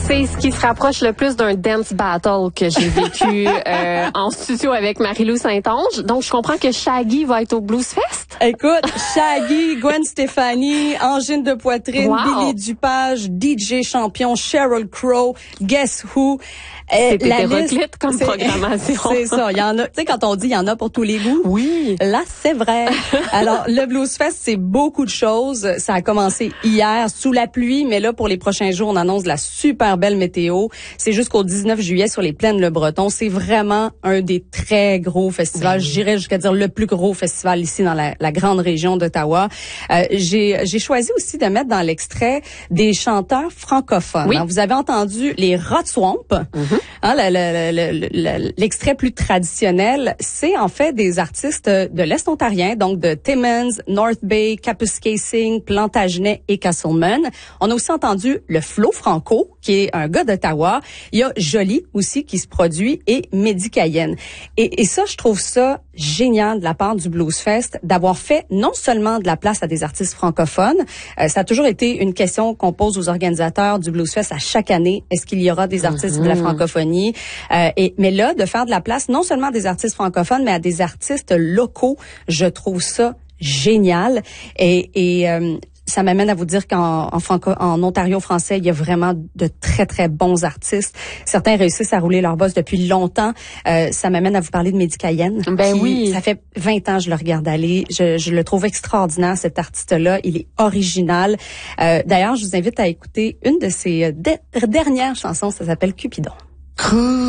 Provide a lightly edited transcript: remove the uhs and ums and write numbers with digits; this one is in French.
C'est ce qui se rapproche le plus d'un dance battle que j'ai vécu en studio avec Marie-Lou Saint-Onge. Donc, je comprends que Shaggy va être au Blues Fest. Écoute, Shaggy, Gwen Stefani, Angine de Poitrine, Wow. Billy Dupage, DJ Champion, Sheryl Crow, Guess Who. C'est La hétéroclite comme programmation. C'est ça. Il y en a, tu sais, quand on dit il y en a pour tous les goûts. Oui. Là, c'est vrai. Alors, le Blues Fest, c'est beaucoup de choses. Ça a commencé hier sous la pluie, mais là, pour les prochains jours, on annonce de la super belle météo. C'est jusqu'au 19 juillet sur les plaines Le Breton. C'est vraiment un des très gros festivals. J'irais jusqu'à dire le plus gros festival ici dans la grande région d'Ottawa. J'ai choisi aussi de mettre dans l'extrait des chanteurs francophones. Oui. Alors, vous avez entendu les Rot Swamp. Hein, l'extrait plus traditionnel, c'est en fait des artistes de l'Est ontarien, donc de Timmins, North Bay, Kapuskasing, Plantagenet et Castleman. On a aussi entendu le Flo Franco, qui est un gars d'Ottawa. Il y a Jolie aussi qui se produit et Mehdi Cayenne. Et ça, je trouve ça génial de la part du Blues Fest d'avoir fait non seulement de la place à des artistes francophones. Ça a toujours été une question qu'on pose aux organisateurs du Blues Fest à chaque année. Est-ce qu'il y aura des artistes de la francophonie? Mais là, de faire de la place non seulement à des artistes francophones, mais à des artistes locaux, je trouve ça génial. Et ça m'amène à vous dire qu'en Ontario français, il y a vraiment de très, très bons artistes. Certains réussissent à rouler leur boss depuis longtemps. Ça m'amène à vous parler de Mehdi Cayenne. Ben oui. Ça fait 20 ans que je le regarde aller. Je le trouve extraordinaire, cet artiste-là. Il est original. D'ailleurs, je vous invite à écouter une de ses dernières chansons. Ça s'appelle Cupidon.